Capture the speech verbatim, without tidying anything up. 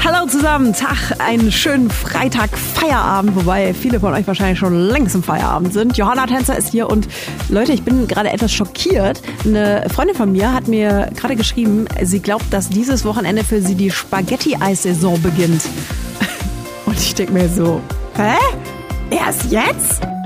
Hallo zusammen, Tag, einen schönen Freitag, Feierabend, wobei viele von euch wahrscheinlich schon längst im Feierabend sind. Johanna Tänzer ist hier und Leute, ich bin gerade etwas schockiert. Eine Freundin von mir hat mir gerade geschrieben, sie glaubt, dass dieses Wochenende für sie die Spaghetti-Eis-Saison beginnt. Und ich denke mir so, hä? Erst jetzt?